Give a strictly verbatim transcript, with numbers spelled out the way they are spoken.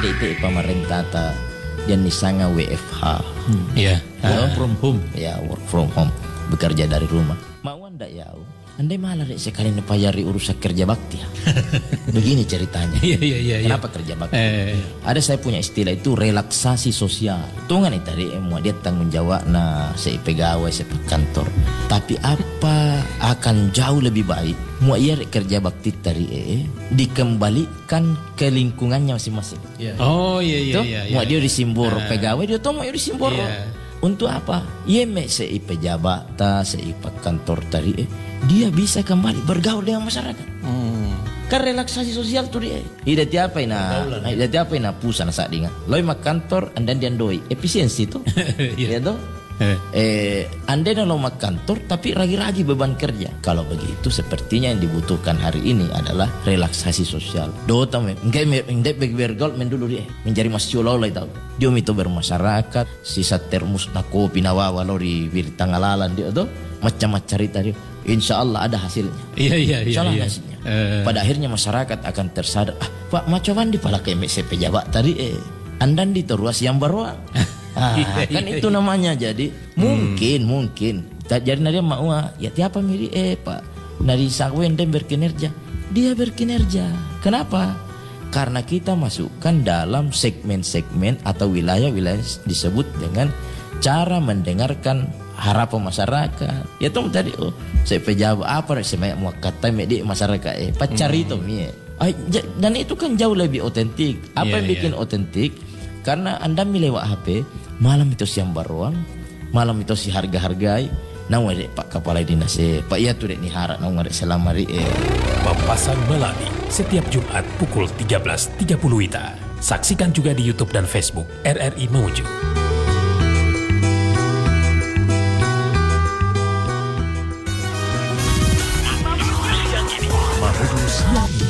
ande ite pemerintah ta dan nisanga W F H. Iya. Work from home. Ya, work from home. Bekerja dari rumah. Mau anda ya? Andai malah dek sekali nepayari urusan kerja bakti. Begini ceritanya. Iya iya iya. Kenapa kerja bakti? Eh. Ada saya punya istilah itu relaksasi sosial. Tungan itu tadi mau dia tanggung jawab nah saya pegawai saya kantor. Tapi apa akan jauh lebih baik mau ia kerja bakti tadi eh dikembalikan ke lingkungannya masing-masing. Yeah. Oh iya iya Tuh, iya. Mau iya. dia disimbor Ah. pegawai dia tuh mau dia disimbor. Iya. Untuk apa? Ia me sei pejabat ta sei kantor tadi eh dia bisa kembali bergaul dengan masyarakat. Hmm. Kan relaksasi sosial tuh dia. Ida tiapa ina, ida tiapa ina pusana saat dinga. Loi mak kantor andan dian doi efisiensi tuh. Iya. Ya tuh. Eh. Eh, anda lo mak kantor tapi ragi-ragi beban kerja. Kalau begitu sepertinya yang dibutuhkan hari ini adalah relaksasi sosial. Do tame, enggak enggak bergaul men dulu dia. Menjadi masyulau lah tahu. Dia itu bermasyarakat, sisa termus na kopi nawawa lo di birtangalalan dia tuh macam-macam cerita dia. Insya Allah ada hasilnya. Iya iya iya. Insya Allah iya. hasilnya. Eh. Pada akhirnya masyarakat akan tersadar. Ah, Pak macam di pala ke M C pejabat tadi eh. Andan di teruas yang baruang. Ah, kan itu namanya jadi mungkin hmm. mungkin. Jadi dia mau ya tiapa miri eh Pak. Nari sakwen dan berkinerja. Dia berkinerja. Kenapa? Karena kita masukkan dalam segmen-segmen atau wilayah-wilayah disebut dengan cara mendengarkan harapan masyarakat. Ya tuh tadi oh saya pejabat apa saya mau kata di masyarakat eh pacar itu mie. Dan itu kan jauh lebih otentik. Apa Yeah, yang bikin yeah. otentik? Karena anda milewak H P malam itu siang baruang, malam itu si harga-hargai. Nang wede Pak Kepala Dinas eh Pak iya tuh dek nihara nang wede selamari eh. Papasan Melati setiap Jumat pukul tiga belas tiga puluh W I T A. Saksikan juga di YouTube dan Facebook R R I Mamuju. Mamuju siang ini.